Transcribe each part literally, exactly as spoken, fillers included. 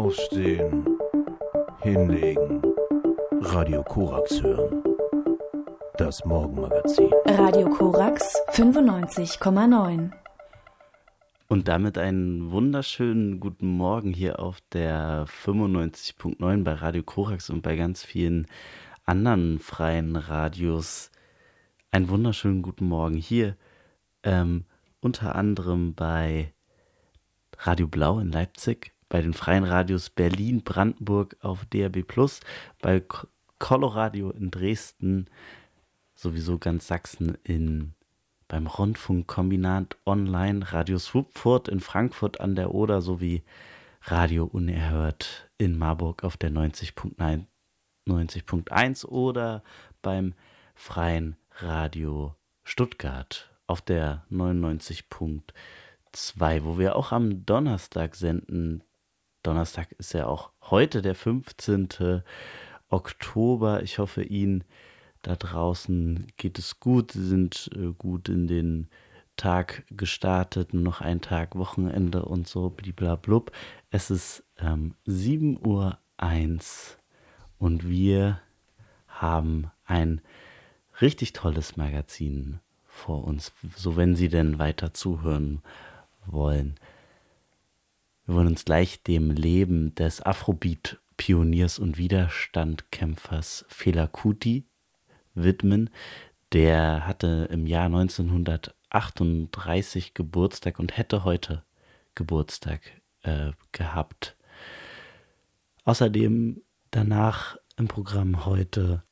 Aufstehen, hinlegen, Radio Korax hören. Das Morgenmagazin. Radio Korax fünfundneunzig Komma neun. Und damit einen wunderschönen guten Morgen hier auf der fünfundneunzig Komma neun bei Radio Korax und bei ganz vielen anderen freien Radios. Einen wunderschönen guten Morgen hier, ähm, unter anderem bei Radio Blau in Leipzig, bei den freien Radios Berlin, Brandenburg auf D A B plus, bei Coloradio in Dresden, sowieso ganz Sachsen in beim Rundfunkkombinat Online, Radio Swupfurt in Frankfurt an der Oder sowie Radio Unerhört in Marburg auf der neunzig Komma eins oder beim Freien Radio Stuttgart auf der neunundneunzig Komma zwei, wo wir auch am Donnerstag senden. Donnerstag ist ja auch heute der fünfzehnten Oktober. Ich hoffe, Ihnen da draußen geht es gut. Sie sind äh, gut in den Tag gestartet. Nur noch ein Tag Wochenende und so bliblablub. Es ist ähm, sieben Uhr eins und wir haben ein richtig tolles Magazin vor uns, so wenn Sie denn weiter zuhören wollen. Wir wollen uns gleich dem Leben des Afrobeat-Pioniers und Widerstandkämpfers Fela Kuti widmen. Der hatte im Jahr neunzehnhundertachtunddreißig Geburtstag und hätte heute Geburtstag äh, gehabt. Außerdem danach im Programm heute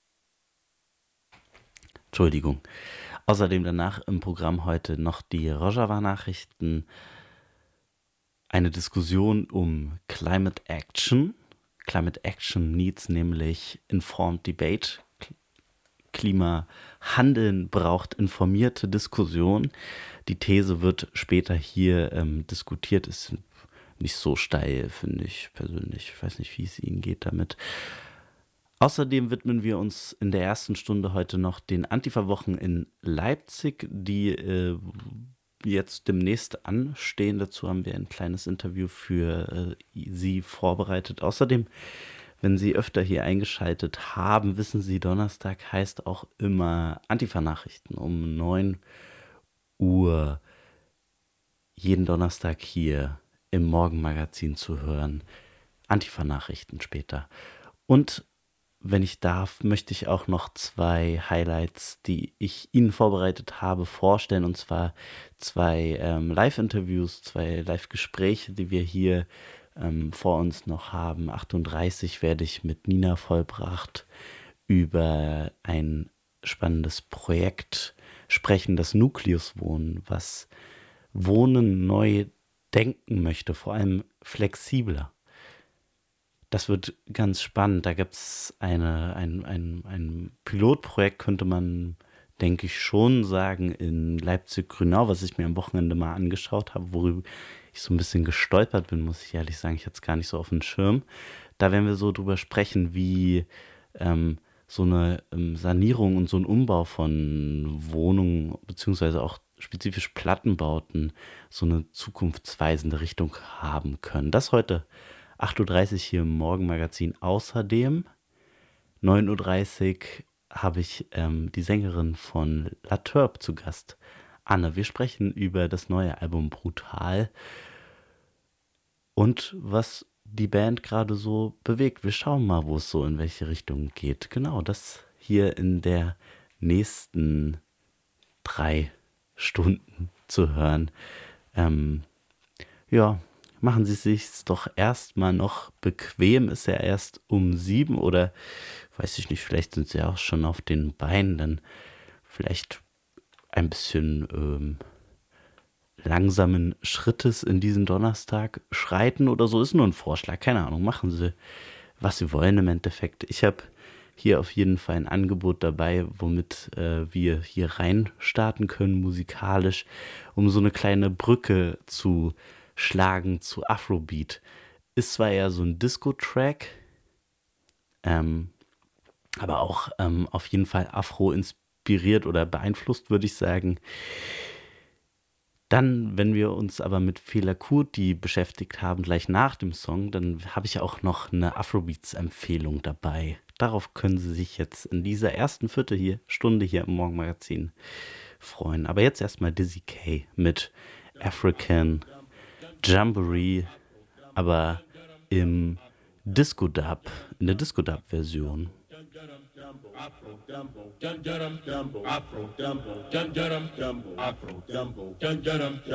Entschuldigung. Außerdem danach im Programm heute noch die Rojava-Nachrichten, eine Diskussion um Climate Action. Climate Action needs nämlich informed debate. Klimahandeln braucht informierte Diskussion. Die These wird später hier ähm, diskutiert, ist nicht so steil, finde ich persönlich. Ich weiß nicht, wie es Ihnen geht damit. Außerdem widmen wir uns in der ersten Stunde heute noch den Antifa-Wochen in Leipzig, die äh, jetzt demnächst anstehen. Dazu haben wir ein kleines Interview für äh, Sie vorbereitet. Außerdem, wenn Sie öfter hier eingeschaltet haben, wissen Sie, Donnerstag heißt auch immer Antifa-Nachrichten um neun Uhr. Jeden Donnerstag hier im Morgenmagazin zu hören. Antifa-Nachrichten später. Und wenn ich darf, möchte ich auch noch zwei Highlights, die ich Ihnen vorbereitet habe, vorstellen. Und zwar zwei ähm, Live-Interviews, zwei Live-Gespräche, die wir hier ähm, vor uns noch haben. achtunddreißig werde ich mit Nina Vollbracht über ein spannendes Projekt sprechen, das Nukleus-Wohnen, was Wohnen neu denken möchte, vor allem flexibler. Das wird ganz spannend. Da gibt es eine, ein, ein, ein Pilotprojekt, könnte man, denke ich, schon sagen, in Leipzig-Grünau, was ich mir am Wochenende mal angeschaut habe, worüber ich so ein bisschen gestolpert bin, muss ich ehrlich sagen. Ich hatte es gar nicht so auf dem Schirm. Da werden wir so drüber sprechen, wie ähm, so eine ähm, Sanierung und so ein Umbau von Wohnungen, beziehungsweise auch spezifisch Plattenbauten, so eine zukunftsweisende Richtung haben können. Das heute acht Uhr dreißig hier im Morgenmagazin. Außerdem neun Uhr dreißig habe ich ähm, die Sängerin von La Turb zu Gast. Anne, wir sprechen über das neue Album Brutal und was die Band gerade so bewegt. Wir schauen mal, wo es so in welche Richtung geht. Genau, das hier in der nächsten drei Stunden zu hören. Ähm, ja, machen Sie es sich doch erstmal noch bequem. Ist ja erst um sieben oder weiß ich nicht, vielleicht sind Sie auch schon auf den Beinen. Dann vielleicht ein bisschen ähm, langsamen Schrittes in diesen Donnerstag schreiten oder so. Ist nur ein Vorschlag, keine Ahnung. Machen Sie, was Sie wollen im Endeffekt. Ich habe hier auf jeden Fall ein Angebot dabei, womit äh, wir hier rein starten können, musikalisch, um so eine kleine Brücke zu schlagen zu Afrobeat. Ist zwar eher so ein Disco-Track, ähm, aber auch ähm, auf jeden Fall Afro inspiriert oder beeinflusst, würde ich sagen. Dann, wenn wir uns aber mit Fela Kuti beschäftigt haben, gleich nach dem Song, dann habe ich auch noch eine Afrobeats-Empfehlung dabei. Darauf können Sie sich jetzt in dieser ersten Viertel hier, Stunde hier im Morgenmagazin freuen. Aber jetzt erstmal Dizzy Kay mit African Jamboree, aber im Disco-Dub, in der Disco-Dub-Version. Afro Dumbo, Dun Dun Dumbo, Afro Dumbo, Dun Dun Dumbo, Afro Dumbo, Dun Dun